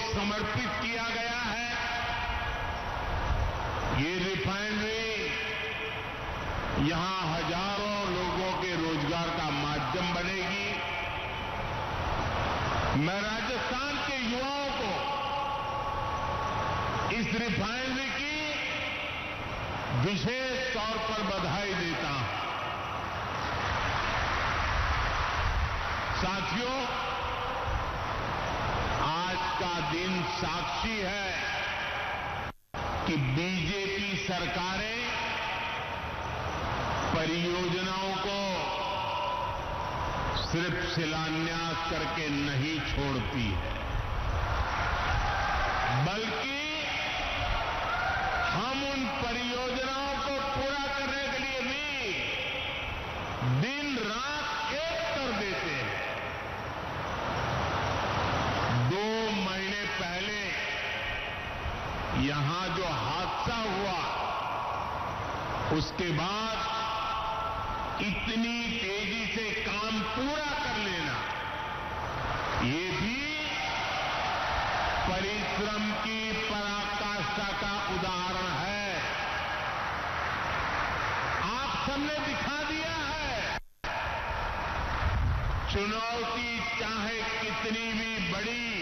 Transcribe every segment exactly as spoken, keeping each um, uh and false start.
समर्पित किया गया है। ये रिफाइनरी यहां हजारों लोगों के रोजगार का माध्यम बनेगी। मैं राजस्थान के युवाओं को इस रिफाइनरी की विशेष तौर पर बधाई देता हूं। साथियों, आज का दिन साक्षी है कि बीजेपी सरकारें परियोजनाओं को सिर्फ शिलान्यास करके नहीं छोड़ती है, बल्कि हम उन परियोजनाओं को पूरा करने के लिए भी दिन रात एक कर देते हैं। दो महीने पहले यहां जो हादसा हुआ, उसके बाद इतनी तेजी से काम पूरा कर लेना, ये भी परिश्रम की पराकाष्ठा का उदाहरण है। आप सबने दिखा दिया है, चुनौती चाहे कितनी भी बड़ी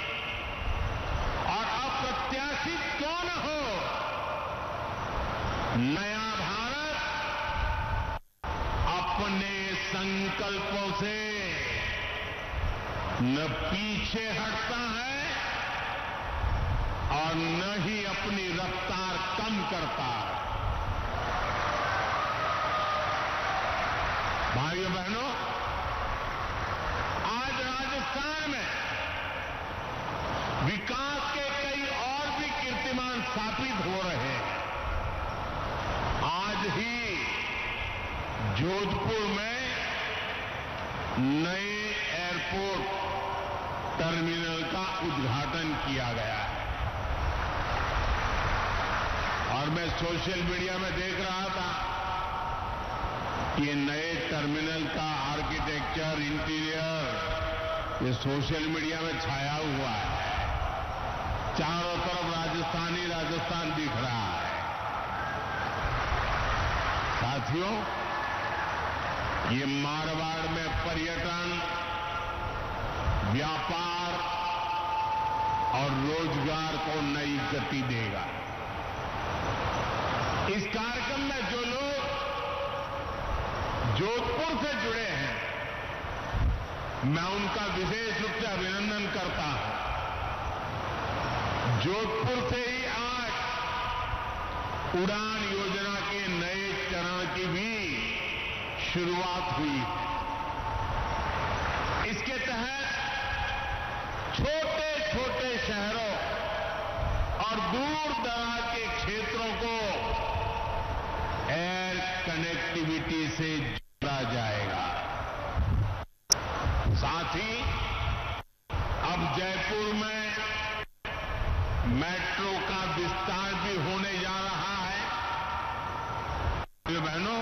और अप्रत्याशित क्यों न हो, नया भारत अपने संकल्पों से न पीछे हटता है और न ही अपनी रफ्तार कम करता है। भाइयों बहनों, आज राजस्थान में विकास के कई और भी कीर्तिमान स्थापित हो रहे हैं। आज ही जोधपुर में नए एयरपोर्ट टर्मिनल का उद्घाटन किया गया है और मैं सोशल मीडिया में देख रहा था कि ये नए टर्मिनल का आर्किटेक्चर, इंटीरियर, ये सोशल मीडिया में छाया हुआ है। चारों तरफ राजस्थानी राजस्थान दिख रहा है। साथियों, ये मारवाड़ में पर्यटन, व्यापार और रोजगार को नई गति देगा। इस कार्यक्रम में जो लोग जोधपुर से जुड़े हैं, मैं उनका विशेष रूप से अभिनंदन करता हूं। जोधपुर से ही आज उड़ान योजना के नए चरण की भी शुरुआत हुई है। इसके तहत छोटे छोटे शहरों और दूर दराज के क्षेत्रों को एयर कनेक्टिविटी से जोड़ा जाएगा। साथ ही अब जयपुर में मेट्रो का विस्तार भी होने जा रहा है। बहनों,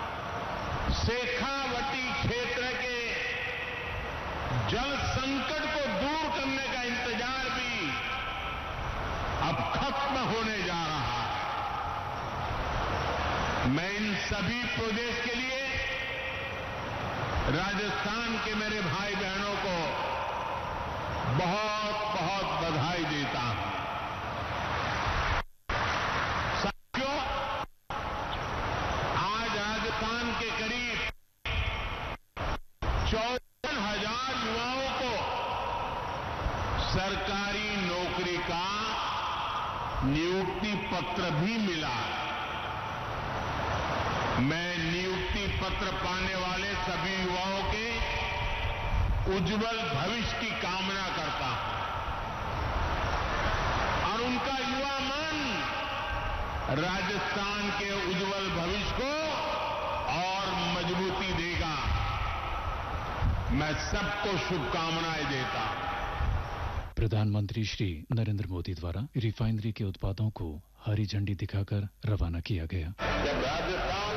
शेखावटी क्षेत्र के जल संकट को दूर करने का इंतजार भी अब खत्म होने जा रहा है। मैं इन सभी प्रोजेक्ट के लिए राजस्थान के मेरे भाई बहनों को बहुत बहुत बधाई देता हूं। साथियों, आज राजस्थान के करीब चौवन हजार युवाओं को सरकारी नौकरी का नियुक्ति पत्र भी मिला। मैं नियुक्ति पत्र पाने वाले सभी युवाओं के उज्जवल भविष्य की कामना करता हूं और उनका युवा मन राजस्थान के उज्जवल भविष्य को और मजबूती देगा। मैं सबको शुभकामनाएं देता हूं। प्रधानमंत्री श्री नरेंद्र मोदी द्वारा रिफाइनरी के उत्पादों को हरी झंडी दिखाकर रवाना किया गया। जब राजस्थान